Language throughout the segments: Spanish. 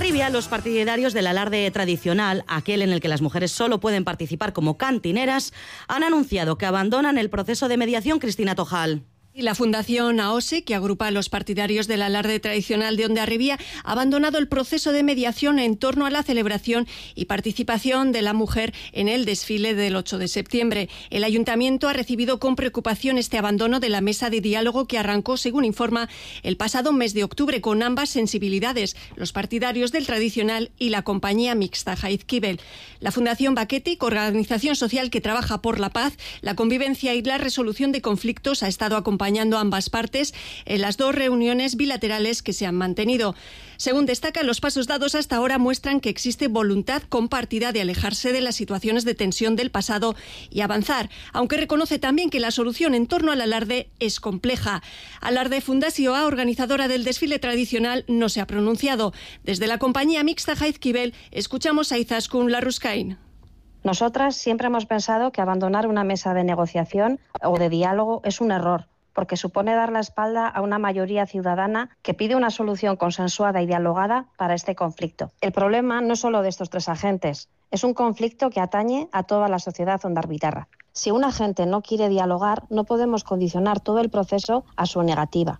Hondarribia, los partidarios del alarde tradicional, aquel en el que las mujeres solo pueden participar como cantineras, han anunciado que abandonan el proceso de mediación. Cristina Tojal. Y la Fundación AOSE, que agrupa a los partidarios del alarde tradicional de Hondarribia, ha abandonado el proceso de mediación en torno a la celebración y participación de la mujer en el desfile del 8 de septiembre. El Ayuntamiento ha recibido con preocupación este abandono de la mesa de diálogo que arrancó, según informa, el pasado mes de octubre con ambas sensibilidades, los partidarios del tradicional y la compañía mixta Jaizkibel. La Fundación Baketik, organización social que trabaja por la paz, la convivencia y la resolución de conflictos, ha estado acompañando a ambas partes en las 2 reuniones bilaterales que se han mantenido. Según destacan, los pasos dados hasta ahora muestran que existe voluntad compartida de alejarse de las situaciones de tensión del pasado y avanzar, aunque reconoce también que la solución en torno al alarde es compleja. Alarde Fundazioa, organizadora del desfile tradicional, no se ha pronunciado. Desde la compañía mixta Jaizkibel escuchamos a Izaskun Larruskain. Nosotras siempre hemos pensado que abandonar una mesa de negociación o de diálogo es un error, porque supone dar la espalda a una mayoría ciudadana que pide una solución consensuada y dialogada para este conflicto. El problema no es solo de estos 3 agentes, es un conflicto que atañe a toda la sociedad hondarribiarra. Si un agente no quiere dialogar, no podemos condicionar todo el proceso a su negativa.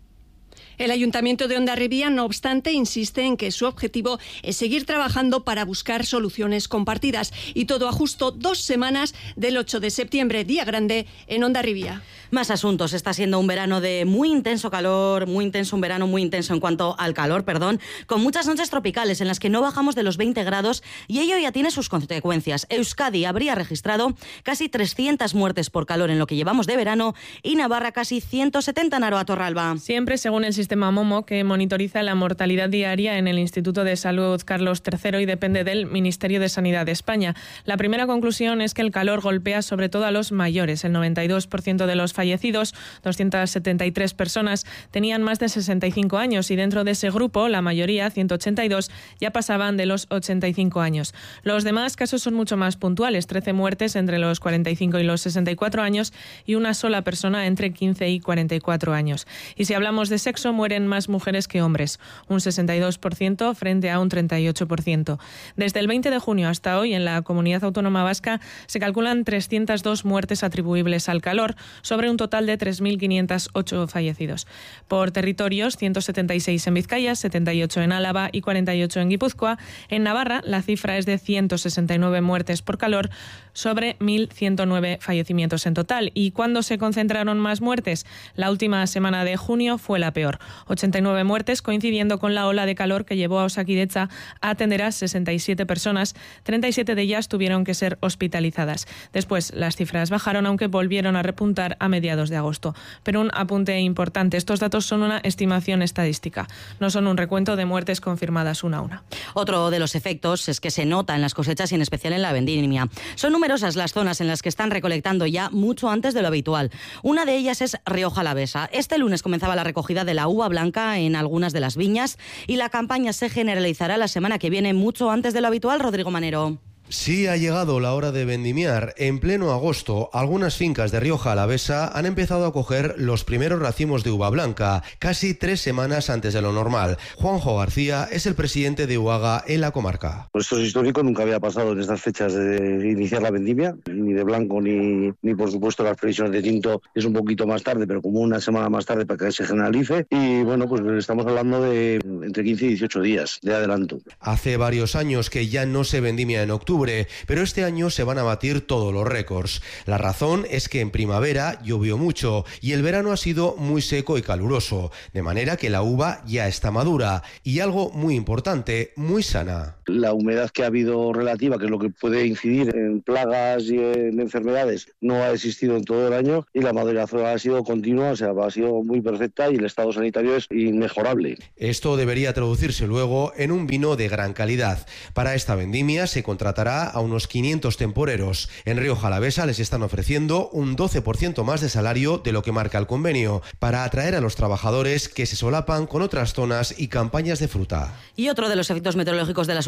El Ayuntamiento de Hondarribia, no obstante, insiste en que su objetivo es seguir trabajando para buscar soluciones compartidas, y todo a justo 2 semanas del 8 de septiembre, día grande en Hondarribia. Más asuntos. Está siendo un verano de muy intenso calor, un verano muy intenso en cuanto al calor, con muchas noches tropicales en las que no bajamos de los 20 grados y ello ya tiene sus consecuencias. Euskadi habría registrado casi 300 muertes por calor en lo que llevamos de verano y Navarra casi 170, Naroa Torralba. Siempre según el sistema MOMO, que monitoriza la mortalidad diaria en el Instituto de Salud Carlos III y depende del Ministerio de Sanidad de España. La primera conclusión es que el calor golpea sobre todo a los mayores. El 92% de los fallecidos, 273 personas, tenían más de 65 años y dentro de ese grupo, la mayoría, 182, ya pasaban de los 85 años. Los demás casos son mucho más puntuales, 13 muertes entre los 45 y los 64 años y una sola persona entre 15 y 44 años. Y si hablamos de sexo, mueren más mujeres que hombres, un 62% frente a un 38%. Desde el 20 de junio hasta hoy, en la Comunidad Autónoma Vasca, se calculan 302 muertes atribuibles al calor, sobre un total de 3.508 fallecidos. Por territorios, 176 en Vizcaya, 78 en Álava y 48 en Guipúzcoa. En Navarra, la cifra es de 169 muertes por calor, sobre 1.109 fallecimientos en total. ¿Y cuándo se concentraron más muertes? La última semana de junio fue la peor. 89 muertes, coincidiendo con la ola de calor que llevó a Osakidetza a atender a 67 personas. 37 de ellas tuvieron que ser hospitalizadas. Después las cifras bajaron, aunque volvieron a repuntar a mediados de agosto. Pero un apunte importante, estos datos son una estimación estadística, no son un recuento de muertes confirmadas una a una. Otro de los efectos es que se nota en las cosechas y en especial en la vendimia. Son numerosas las zonas en las que están recolectando ya mucho antes de lo habitual. Una de ellas es Rioja Alavesa. Este lunes comenzaba la recogida de la uva blanca en algunas de las viñas y la campaña se generalizará la semana que viene mucho antes de lo habitual. Rodrigo Manero. Sí, ha llegado la hora de vendimiar. En pleno agosto, algunas fincas de Rioja Alavesa han empezado a coger los primeros racimos de uva blanca, casi 3 semanas antes de lo normal. Juanjo García es el presidente de Uaga en la comarca. Pues esto es histórico, nunca había pasado en estas fechas de iniciar la vendimia, ni de blanco ni por supuesto las previsiones de tinto es un poquito más tarde, pero como una semana más tarde para que se generalice. Y bueno, pues estamos hablando de entre 15 y 18 días de adelanto. Hace varios años que ya no se vendimia en octubre, pero este año se van a batir todos los récords. La razón es que en primavera llovió mucho y el verano ha sido muy seco y caluroso, de manera que la uva ya está madura y algo muy importante, muy sana. La humedad que ha habido relativa, que es lo que puede incidir en plagas y en enfermedades, no ha existido en todo el año y la maduración ha sido continua, o sea, ha sido muy perfecta y el estado sanitario es inmejorable. Esto debería traducirse luego en un vino de gran calidad. Para esta vendimia se contratará a unos 500 temporeros. En Rioja Alavesa les están ofreciendo un 12% más de salario de lo que marca el convenio, para atraer a los trabajadores que se solapan con otras zonas y campañas de fruta. Y otro de los efectos meteorológicos de las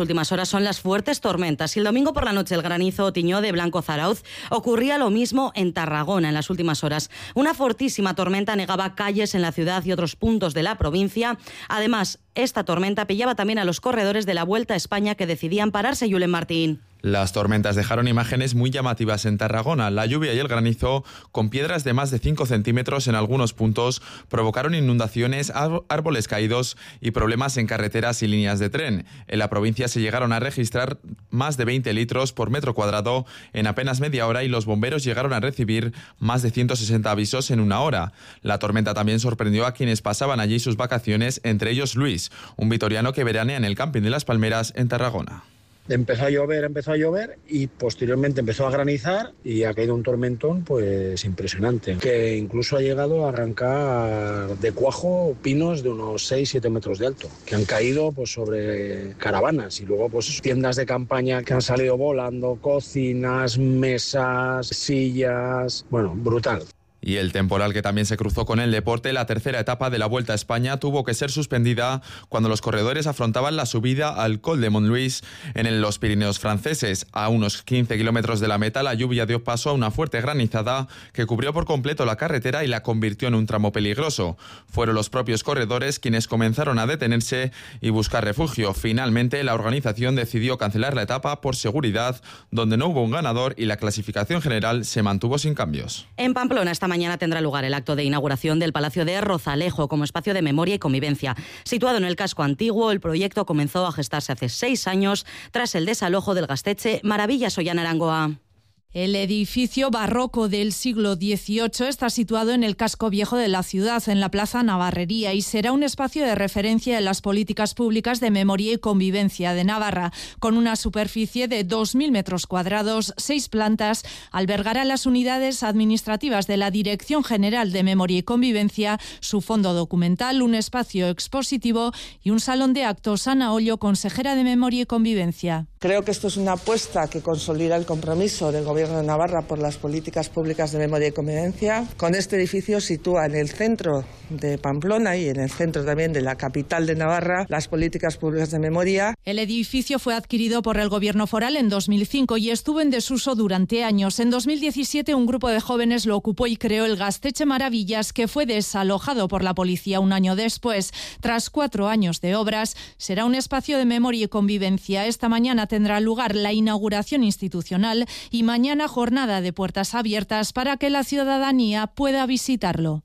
últimas horas son las fuertes tormentas. Y el domingo por la noche el granizo tiñó de blanco Zarauz, ocurría lo mismo en Tarragona en las últimas horas. Una fortísima tormenta anegaba calles en la ciudad y otros puntos de la provincia. Además, esta tormenta pillaba también a los corredores de la Vuelta a España que decidían pararse. Julen Martín. Las tormentas dejaron imágenes muy llamativas en Tarragona. La lluvia y el granizo, con piedras de más de 5 centímetros en algunos puntos, provocaron inundaciones, árboles caídos y problemas en carreteras y líneas de tren. En la provincia se llegaron a registrar más de 20 litros por metro cuadrado en apenas media hora y los bomberos llegaron a recibir más de 160 avisos en una hora. La tormenta también sorprendió a quienes pasaban allí sus vacaciones, entre ellos Luis, un vitoriano que veranea en el camping de Las Palmeras en Tarragona. Empezó a llover y posteriormente empezó a granizar y ha caído un tormentón pues impresionante, que incluso ha llegado a arrancar de cuajo pinos de unos 6-7 metros de alto, que han caído pues sobre caravanas y luego pues tiendas de campaña que han salido volando, cocinas, mesas, sillas, bueno, brutal. Y el temporal que también se cruzó con el deporte, la tercera etapa de la Vuelta a España tuvo que ser suspendida cuando los corredores afrontaban la subida al Col de Montluís en los Pirineos franceses. A unos 15 kilómetros de la meta, la lluvia dio paso a una fuerte granizada que cubrió por completo la carretera y la convirtió en un tramo peligroso. Fueron los propios corredores quienes comenzaron a detenerse y buscar refugio. Finalmente, la organización decidió cancelar la etapa por seguridad, donde no hubo un ganador y la clasificación general se mantuvo sin cambios. En Pamplona, esta mañana tendrá lugar el acto de inauguración del Palacio de Rozalejo como espacio de memoria y convivencia. Situado en el casco antiguo, el proyecto comenzó a gestarse hace 6 años tras el desalojo del Gaztetxe Maravillas Ollana Arangoa. El edificio barroco del siglo XVIII está situado en el casco viejo de la ciudad, en la Plaza Navarrería, y será un espacio de referencia en las políticas públicas de memoria y convivencia de Navarra. Con una superficie de 2.000 metros cuadrados, 6 plantas, albergará las unidades administrativas de la Dirección General de Memoria y Convivencia, su fondo documental, un espacio expositivo y un salón de actos. Ana Ollo, consejera de Memoria y Convivencia. Creo que esto es una apuesta que consolida el compromiso del Gobierno de Navarra por las políticas públicas de memoria y convivencia. Con este edificio sitúa en el centro de Pamplona y en el centro también de la capital de Navarra las políticas públicas de memoria. El edificio fue adquirido por el Gobierno foral en 2005 y estuvo en desuso durante años. En 2017 un grupo de jóvenes lo ocupó y creó el Gaztetxe Maravillas, que fue desalojado por la policía un año después. Tras 4 años de obras, será un espacio de memoria y convivencia. Esta mañana tendrá lugar la inauguración institucional y mañana jornada de puertas abiertas para que la ciudadanía pueda visitarlo.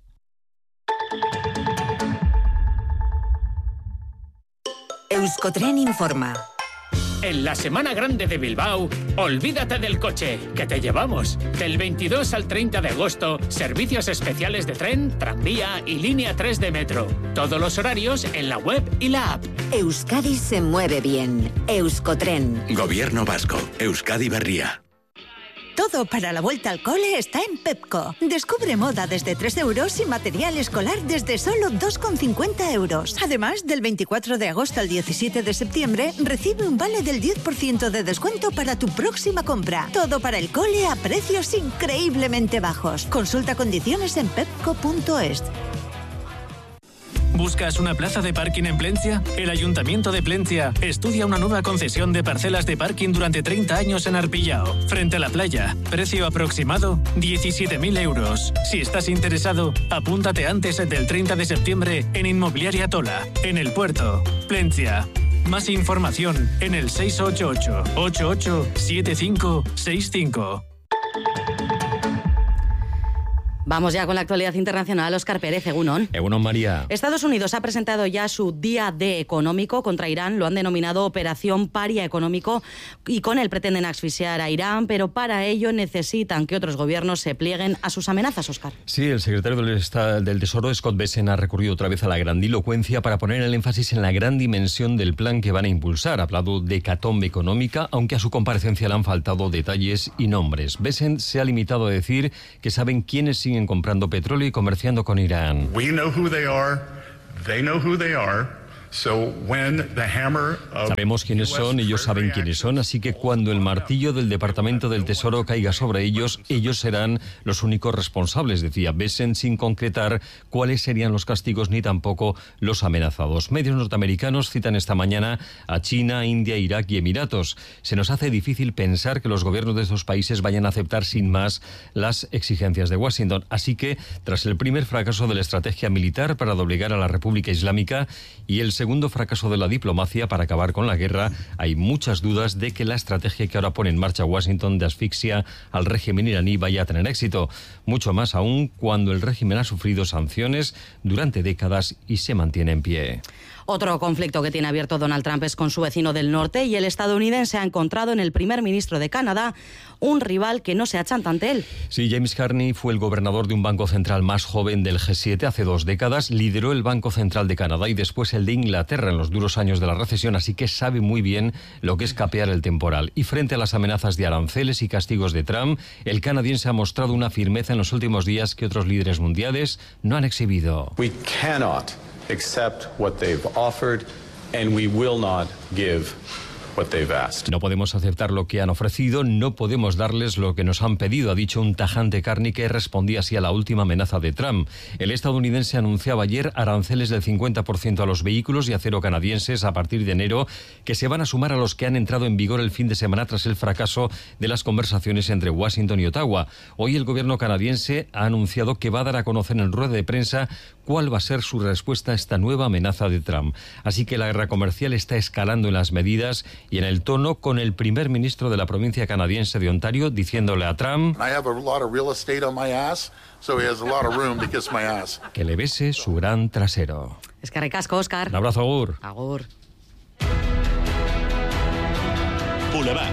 Euskotren informa. En la Semana Grande de Bilbao, olvídate del coche, que te llevamos. Del 22 al 30 de agosto, servicios especiales de tren, tranvía y línea 3 de metro. Todos los horarios en la web y la app. Euskadi se mueve bien. Euskotren. Gobierno vasco. Euskadi Berria. Todo para la vuelta al cole está en Pepco. Descubre moda desde 3 euros y material escolar desde solo 2,50 euros. Además, del 24 de agosto al 17 de septiembre, recibe un vale del 10% de descuento para tu próxima compra. Todo para el cole a precios increíblemente bajos. Consulta condiciones en pepco.es. ¿Buscas una plaza de parking en Plencia? El Ayuntamiento de Plencia estudia una nueva concesión de parcelas de parking durante 30 años en Arpillao, frente a la playa. Precio aproximado, 17.000 euros. Si estás interesado, apúntate antes del 30 de septiembre en Inmobiliaria Tola, en el puerto. Plencia. Más información en el 688-887565. Vamos ya con la actualidad internacional. Óscar Pérez, Egunon. Egunon, María. Estados Unidos ha presentado ya su Día D económico contra Irán. Lo han denominado Operación Paria Económico y con él pretenden asfixiar a Irán, pero para ello necesitan que otros gobiernos se plieguen a sus amenazas, Óscar. Sí, el secretario del Tesoro, Scott Bessent, ha recurrido otra vez a la grandilocuencia para poner el énfasis en la gran dimensión del plan que van a impulsar. Ha hablado de hecatombe económica, aunque a su comparecencia le han faltado detalles y nombres. Bessent se ha limitado a decir que saben quiénes siguen comprando petróleo y comerciando con Irán. We know who they are, they know who they are. Sabemos quiénes son, ellos saben quiénes son, así que cuando el martillo del Departamento del Tesoro caiga sobre ellos, ellos serán los únicos responsables, decía Bessent, sin concretar cuáles serían los castigos ni tampoco los amenazados. Medios norteamericanos citan esta mañana a China, India, Irak y Emiratos. Se nos hace difícil pensar que los gobiernos de estos países vayan a aceptar sin más las exigencias de Washington. Así que, tras el primer fracaso de la estrategia militar para doblegar a la República Islámica y el segundo fracaso de la diplomacia para acabar con la guerra, hay muchas dudas de que la estrategia que ahora pone en marcha Washington de asfixia al régimen iraní vaya a tener éxito. Mucho más aún cuando el régimen ha sufrido sanciones durante décadas y se mantiene en pie. Otro conflicto que tiene abierto Donald Trump es con su vecino del norte, y el estadounidense ha encontrado en el primer ministro de Canadá un rival que no se achanta ante él. Sí, James Carney fue el gobernador de un banco central más joven del G7 hace 2 décadas, lideró el Banco Central de Canadá y después el de Inglaterra en los duros años de la recesión, así que sabe muy bien lo que es capear el temporal. Y frente a las amenazas de aranceles y castigos de Trump, el canadiense ha mostrado una firmeza en los últimos días que otros líderes mundiales no han exhibido. We cannot accept what they've offered, and we will not give what they've asked. No podemos aceptar lo que han ofrecido, no podemos darles lo que nos han pedido, ha dicho un tajante Carney que respondía así a la última amenaza de Trump. El estadounidense anunciaba ayer aranceles del 50% a los vehículos y acero canadienses a partir de enero, que se van a sumar a los que han entrado en vigor el fin de semana tras el fracaso de las conversaciones entre Washington y Ottawa. Hoy el gobierno canadiense ha anunciado que va a dar a conocer en rueda de prensa cuál va a ser su respuesta a esta nueva amenaza de Trump. Así que la guerra comercial está escalando en las medidas y en el tono, con el primer ministro de la provincia canadiense de Ontario diciéndole a Trump que le bese su gran trasero. Es que ricasco, Óscar. Un abrazo, Agur. Agur. Boulevard.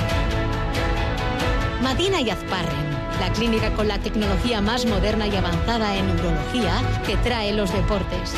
Madina y Azparren, la clínica con la tecnología más moderna y avanzada en neurología que trae los deportes.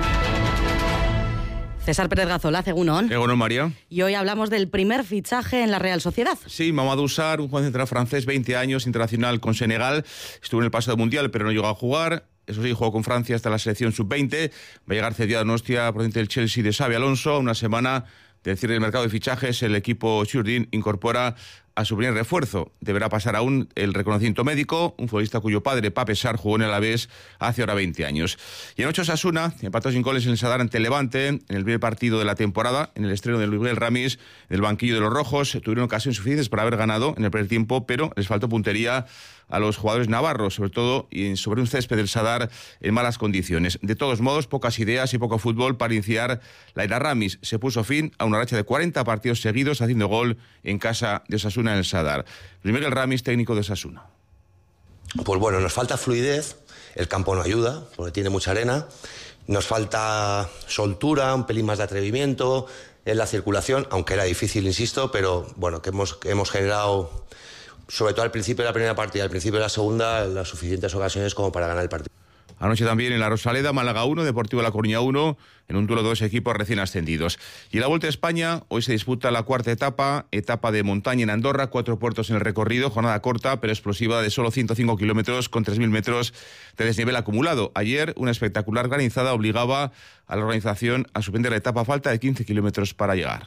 César Pérez Gazola, Egunon. Egunon, María. Y hoy hablamos del primer fichaje en la Real Sociedad. Sí, Mamadou Sarr, un jugador central francés, 20 años, internacional con Senegal. Estuvo en el pasado mundial, pero no llegó a jugar. Eso sí, jugó con Francia hasta la selección sub-20. Va a llegar cedido a Donostia procedente del Chelsea de Xabi Alonso. Una semana del cierre del mercado de fichajes, el equipo Jourdain incorpora a su primer refuerzo. Deberá pasar aún el reconocimiento médico, un futbolista cuyo padre, Pape Sarr, jugó en el Alavés hace ahora 20 años. Y en 8 Osasuna empató sin goles en el Sadar ante el Levante, en el primer partido de la temporada, en el estreno de Miguel Ramis, del banquillo de los rojos. Tuvieron ocasiones suficientes para haber ganado en el primer tiempo, pero les faltó puntería a los jugadores navarros, sobre todo y sobre un césped del Sadar en malas condiciones. De todos modos, pocas ideas y poco fútbol para iniciar la era Ramis. Se puso fin a una racha de 40 partidos seguidos haciendo gol en casa de Osasuna en el Sadar. Miguel Ramis, técnico de Osasuna. Pues bueno, nos falta fluidez, el campo no ayuda porque tiene mucha arena, nos falta soltura, un pelín más de atrevimiento en la circulación, aunque era difícil, insisto, pero bueno, que hemos generado, sobre todo al principio de la primera parte y al principio de la segunda, las suficientes ocasiones como para ganar el partido. Anoche también en la Rosaleda, Málaga 1, Deportivo La Coruña 1, en un duelo de 2 equipos recién ascendidos. Y en la Vuelta a España, hoy se disputa la cuarta etapa de montaña en Andorra, 4 puertos en el recorrido, jornada corta pero explosiva de solo 105 kilómetros con 3.000 metros de desnivel acumulado. Ayer, una espectacular granizada obligaba a la organización a suspender la etapa a falta de 15 kilómetros para llegar.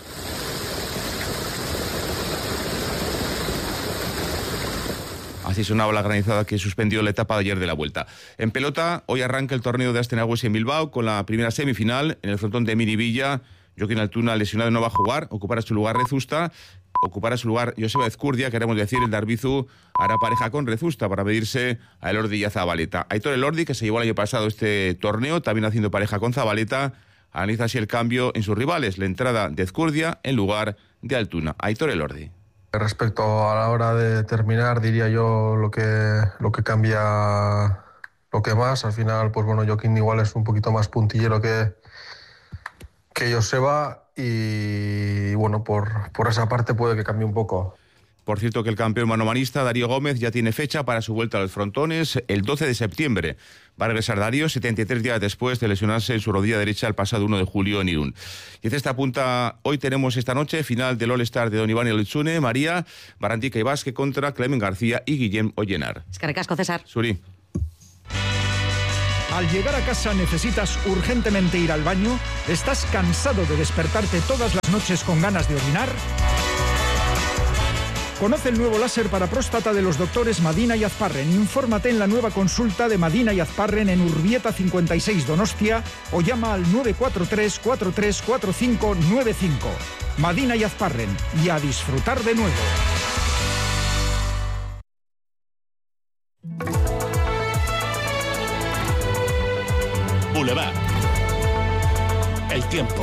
Así sonaba la granizada que suspendió la etapa de ayer de la Vuelta. En pelota, hoy arranca el torneo de Astenagues en Bilbao con la primera semifinal. En el frontón de Miribilla, Joaquín Altuna, lesionado, no va a jugar. Ocupará su lugar Rezusta. Ocupará su lugar Joseba Ezcurdia, queremos decir, el de Arbizu hará pareja con Rezusta para medirse a Elordi y a Zabaleta. Aitor Elordi, que se llevó el año pasado este torneo, también haciendo pareja con Zabaleta, analiza así el cambio en sus rivales, la entrada de Ezcurdia en lugar de Altuna. Aitor Elordi. Respecto a la hora de terminar, diría yo lo que cambia, lo que más. Al final, pues bueno, Joaquín igual es un poquito más puntillero que Joseba y bueno, por esa parte puede que cambie un poco. Por cierto que el campeón manomanista Darío Gómez ya tiene fecha para su vuelta a los frontones el 12 de septiembre. Va a regresar Darío 73 días después de lesionarse en su rodilla derecha el pasado 1 de julio en Irún. Y esta punta, hoy tenemos esta noche final del All-Star de Don Iván y Eltsune, María, Barantica y Vázquez contra Clemen García y Guillem Ollenar. Es que recasco, César. Suri. Al llegar a casa necesitas urgentemente ir al baño. ¿Estás cansado de despertarte todas las noches con ganas de orinar? Conoce el nuevo láser para próstata de los doctores Madina y Azparren. Infórmate en la nueva consulta de Madina y Azparren en Urbieta 56 Donostia o llama al 943 434595. Madina y Azparren, y a disfrutar de nuevo. Boulevard. El tiempo.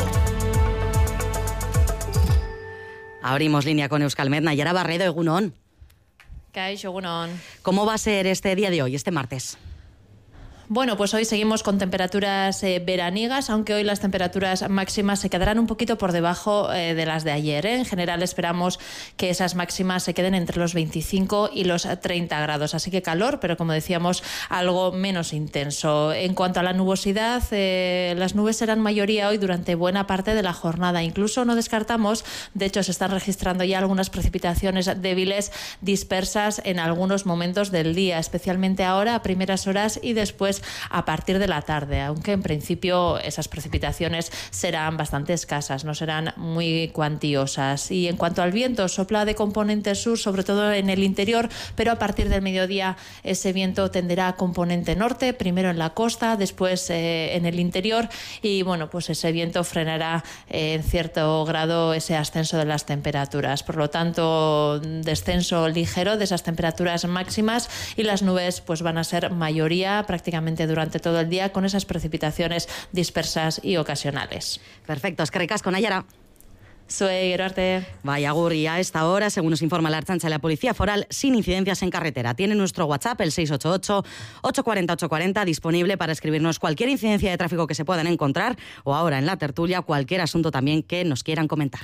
Abrimos línea con Euskalmet. Nayara Barredo, egunon. Kaixo, egunon. ¿Cómo va a ser este día de hoy, este martes? Bueno, pues hoy seguimos con temperaturas veraniegas, aunque hoy las temperaturas máximas se quedarán un poquito por debajo de las de ayer. En general esperamos que esas máximas se queden entre los 25 y los 30 grados. Así que calor, pero como decíamos, algo menos intenso. En cuanto a la nubosidad, las nubes serán mayoría hoy durante buena parte de la jornada. Incluso no descartamos, de hecho se están registrando ya algunas precipitaciones débiles dispersas en algunos momentos del día, especialmente ahora a primeras horas y después a partir de la tarde, aunque en principio esas precipitaciones serán bastante escasas, no serán muy cuantiosas. Y en cuanto al viento, sopla de componente sur, sobre todo en el interior, pero a partir del mediodía ese viento tenderá a componente norte, primero en la costa, después en el interior, y bueno, pues ese viento frenará en cierto grado ese ascenso de las temperaturas. Por lo tanto, descenso ligero de esas temperaturas máximas, y las nubes pues van a ser mayoría prácticamente durante todo el día, con esas precipitaciones dispersas y ocasionales. Perfecto, eskerrik asko, Nayara. Soy Gerarte. Vaya Gurri, a esta hora, según nos informa la Ertzaintza y la Policía Foral, sin incidencias en carretera. Tiene nuestro WhatsApp, el 688-840-840, disponible para escribirnos cualquier incidencia de tráfico que se puedan encontrar, o ahora en la tertulia, cualquier asunto también que nos quieran comentar.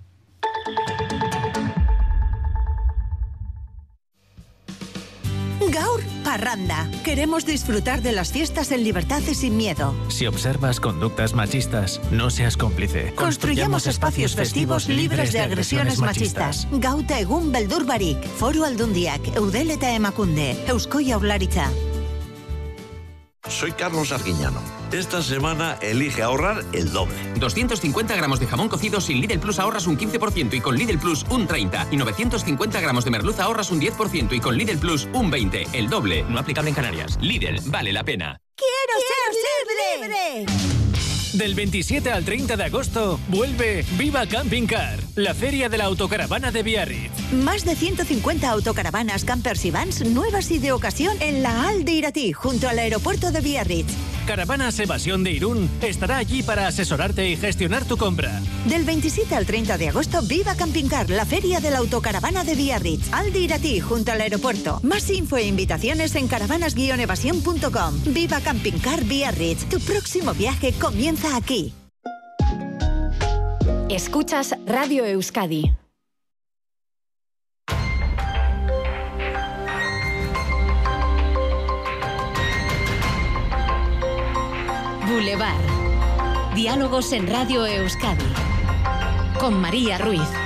Gaur Parranda. Queremos disfrutar de las fiestas en libertad y sin miedo. Si observas conductas machistas, no seas cómplice. Construyamos espacios festivos libres de agresiones machistas. Gauta egun beldur barik. Foru Aldundiak, Eudel eta Emakunde, Eusko Jaurlaritza. Soy Carlos Arguiñano. Esta semana elige ahorrar el doble. 250 gramos de jamón cocido sin Lidl Plus ahorras un 15% y con Lidl Plus un 30%. Y 950 gramos de merluza ahorras un 10% y con Lidl Plus un 20%. El doble. No aplicable en Canarias. Lidl, vale la pena. ¡Quiero ser libre! Del 27 al 30 de agosto, vuelve Viva Camping Car, la feria de la autocaravana de Biarritz. Más de 150 autocaravanas, campers y vans nuevas y de ocasión en la Al de Iratí, junto al aeropuerto de Biarritz. Caravanas Evasión de Irún estará allí para asesorarte y gestionar tu compra. Del 27 al 30 de agosto, Viva Camping Car, la feria de la autocaravana de Biarritz. Al de Iratí, junto al aeropuerto. Más info e invitaciones en caravanas-evasión.com. Viva Camping Car Biarritz. Tu próximo viaje comienza aquí. Escuchas Radio Euskadi. Boulevard. Diálogos en Radio Euskadi. Con María Ruiz.